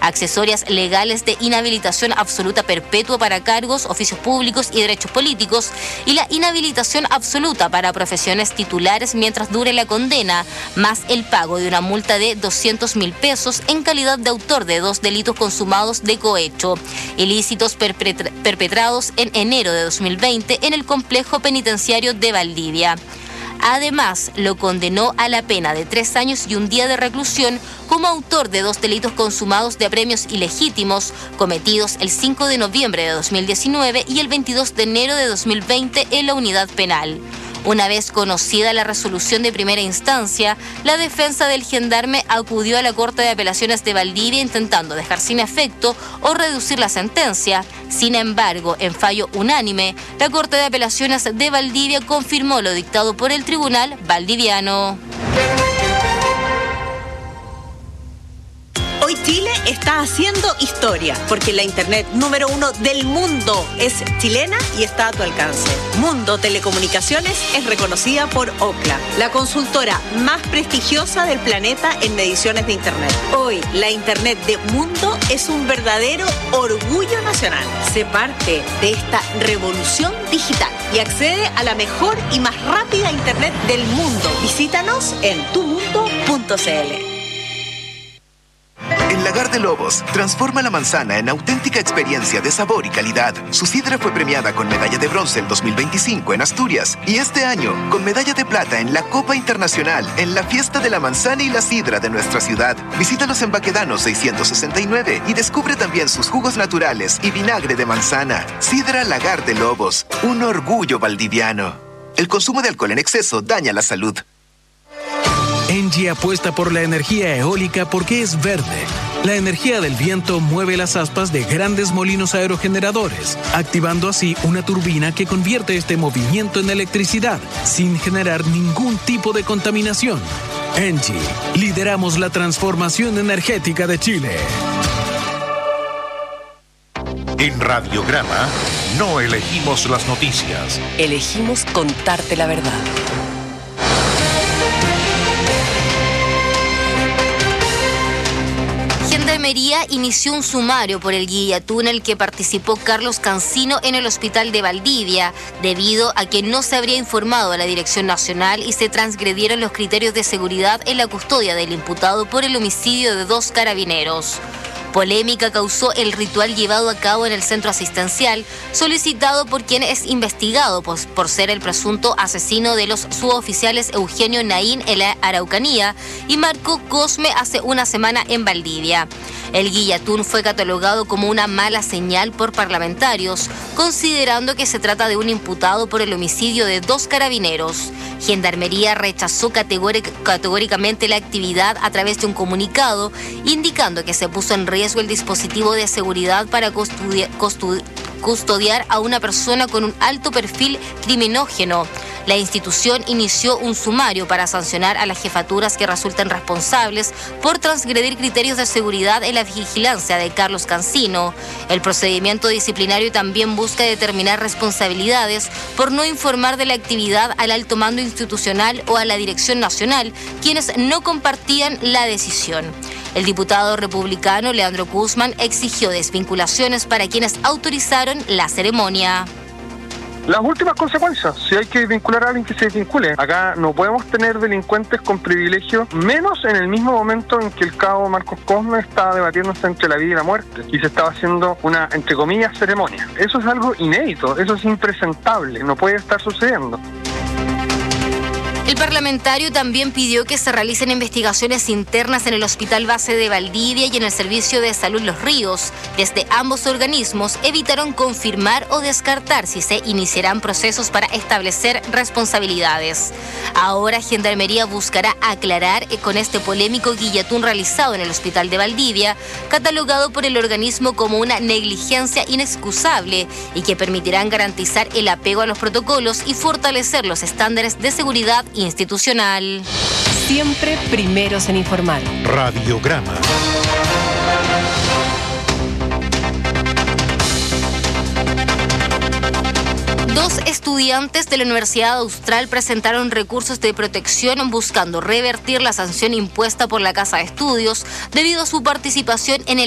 accesorias legales de inhabilitación absoluta perpetua para cargos, oficios públicos y derechos políticos, y la inhabilitación absoluta para profesiones titulares mientras dure la condena, más el pago de una multa de 200.000 pesos en calidad de autor de 2 delitos consumados de cohecho, ilícitos perpetrados en enero de 2020 en el complejo penitenciario de Valdivia. Además, lo condenó a la pena de 3 años y 1 día de reclusión como autor de 2 delitos consumados de apremios ilegítimos cometidos el 5 de noviembre de 2019 y el 22 de enero de 2020 en la unidad penal. Una vez conocida la resolución de primera instancia, la defensa del gendarme acudió a la Corte de Apelaciones de Valdivia intentando dejar sin efecto o reducir la sentencia. Sin embargo, en fallo unánime, la Corte de Apelaciones de Valdivia confirmó lo dictado por el Tribunal Valdiviano. Hoy Chile está haciendo historia, porque la internet número 1 del mundo es chilena y está a tu alcance. Mundo Telecomunicaciones es reconocida por Ookla, la consultora más prestigiosa del planeta en mediciones de internet. Hoy, la internet de Mundo es un verdadero orgullo nacional. Sé parte de esta revolución digital y accede a la mejor y más rápida internet del mundo. Visítanos en tumundo.cl. En Lagar de Lobos, transforma la manzana en auténtica experiencia de sabor y calidad. Su sidra fue premiada con medalla de bronce el 2025 en Asturias y este año con medalla de plata en la Copa Internacional en la Fiesta de la Manzana y la Sidra de nuestra ciudad. Visítalos en Baquedano 669 y descubre también sus jugos naturales y vinagre de manzana. Sidra Lagar de Lobos, un orgullo valdiviano. El consumo de alcohol en exceso daña la salud. Engie apuesta por la energía eólica porque es verde. La energía del viento mueve las aspas de grandes molinos aerogeneradores, activando así una turbina que convierte este movimiento en electricidad, sin generar ningún tipo de contaminación. Engie, lideramos la transformación energética de Chile. En Radiograma, no elegimos las noticias. Elegimos contarte la verdad. Gendarmería inició un sumario por el guillatún en el que participó Carlos Cancino en el hospital de Valdivia, debido a que no se habría informado a la Dirección Nacional y se transgredieron los criterios de seguridad en la custodia del imputado por el homicidio de 2 carabineros. Polémica causó el ritual llevado a cabo en el centro asistencial, solicitado por quien es investigado por ser el presunto asesino de los suboficiales Eugenio Naín en la Araucanía y Marco Cosme hace una semana en Valdivia. El guillatún fue catalogado como una mala señal por parlamentarios, considerando que se trata de un imputado por el homicidio de 2 carabineros. Gendarmería rechazó categóricamente la actividad a través de un comunicado, indicando que se puso en riesgo el dispositivo de seguridad para custodiar a una persona con un alto perfil criminógeno. La institución inició un sumario para sancionar a las jefaturas que resulten responsables por transgredir criterios de seguridad en la vigilancia de Carlos Cancino. El procedimiento disciplinario también busca determinar responsabilidades por no informar de la actividad al alto mando institucional o a la Dirección Nacional, quienes no compartían la decisión. El diputado republicano Leandro Guzmán exigió desvinculaciones para quienes autorizaron la ceremonia. Las últimas consecuencias, si hay que vincular a alguien que se desvincule. Acá no podemos tener delincuentes con privilegio, menos en el mismo momento en que el cabo Marcos Cosme estaba debatiéndose entre la vida y la muerte y se estaba haciendo una, entre comillas, ceremonia. Eso es algo inédito, eso es impresentable, no puede estar sucediendo. El parlamentario también pidió que se realicen investigaciones internas en el Hospital Base de Valdivia y en el Servicio de Salud Los Ríos. Desde ambos organismos evitaron confirmar o descartar si se iniciarán procesos para establecer responsabilidades. Ahora Gendarmería buscará aclarar con este polémico guillatún realizado en el Hospital de Valdivia, catalogado por el organismo como una negligencia inexcusable y que permitirán garantizar el apego a los protocolos y fortalecer los estándares de seguridad institucional. Siempre primeros en informar. Radiograma. Dos estudiantes de la Universidad Austral presentaron recursos de protección buscando revertir la sanción impuesta por la Casa de Estudios debido a su participación en el